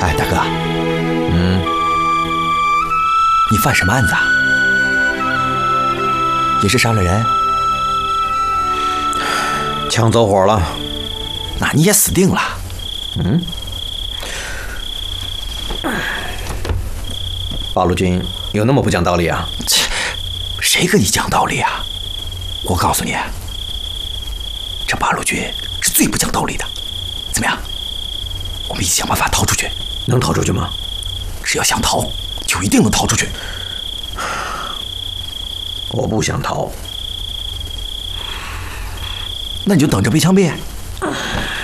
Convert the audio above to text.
哎，大哥，你犯什么案子啊？也是杀了人？ 枪走火了。 那你也死定了。 八路军有那么不讲道理啊？ 切，谁跟你讲道理啊？我告诉你，这八路军是最不讲道理的。怎么样？我们一起想办法逃出去。 能逃出去吗？ 只要想逃，就一定能逃出去。 我不想逃。 那你就等着被枪毙。